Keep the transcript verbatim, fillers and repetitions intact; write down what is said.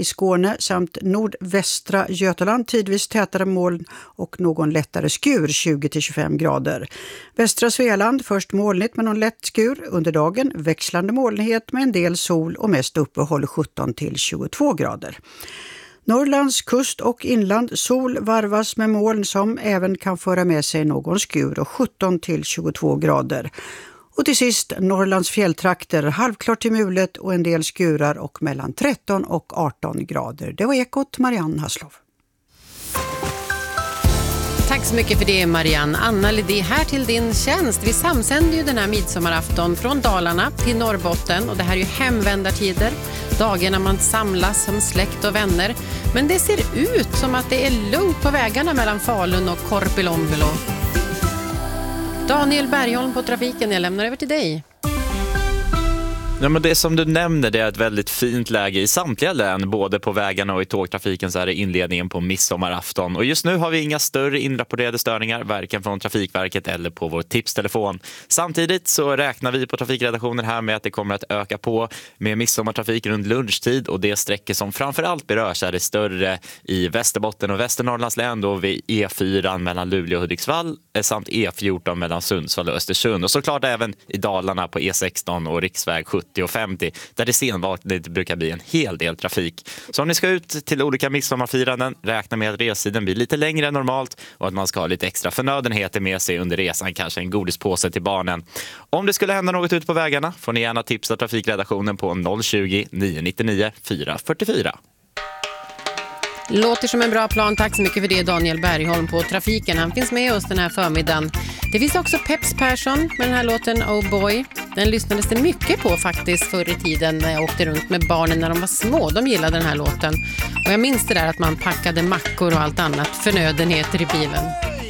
I Skåne samt nordvästra Götaland tidvis tätare moln och någon lättare skur tjugo till tjugofem grader. Västra Svealand först molnigt med någon lätt skur. Under dagen växlande molnighet med en del sol och mest uppehåll sjutton till tjugotvå grader. Norrlands kust och inland sol varvas med moln som även kan föra med sig någon skur och sjutton till tjugotvå grader. Och till sist Norrlands fjälltrakter halvklart till mulet och en del skurar och mellan tretton och arton grader. Det var Ekot, Marianne Hasslov. Tack så mycket för det, Marianne. Anna Lidé här till din tjänst. Vi samsänder ju den här midsommarafton från Dalarna till Norrbotten och det här är ju hemvändartider. Dagar när man samlas som släkt och vänner. Men det ser ut som att det är lugnt på vägarna mellan Falun och Korpilombolo. Daniel Bergholm på trafiken, jag lämnar över till dig. Ja, men det som du nämner, det är ett väldigt fint läge i samtliga län, både på vägarna och i tågtrafiken, så är det inledningen på midsommarafton. Och just nu har vi inga större inrapporterade störningar, varken från Trafikverket eller på vår tipstelefon. Samtidigt så räknar vi på trafikredaktionen här med att det kommer att öka på med midsommartrafik runt lunchtid, och det sträckor som framförallt berörs är det större i Västerbotten och Västernorrlands län, då vid E fyra mellan Luleå och Hudiksvall samt E fjorton mellan Sundsvall och Östersund. Och såklart även i Dalarna på E sexton och riksväg sjuttio och femtio, där det senvanligt brukar bli en hel del trafik. Så om ni ska ut till olika midsommarfiranden, räkna med att restiden blir lite längre än normalt och att man ska ha lite extra förnödenheter med sig under resan, kanske en godispåse till barnen. Om det skulle hända något ut på vägarna får ni gärna tipsa trafikredaktionen på noll tjugo, nio nittionio, fyra fyrtiofyra. Låter som en bra plan. Tack så mycket för det, Daniel Bergholm på trafiken. Han finns med oss den här förmiddagen. Det finns också Peps Persson med den här låten Oh Boy. Den lyssnades det mycket på faktiskt förr i tiden när jag åkte runt med barnen när de var små. De gillade den här låten. Och jag minns det där att man packade mackor och allt annat förnödenheter i bilen.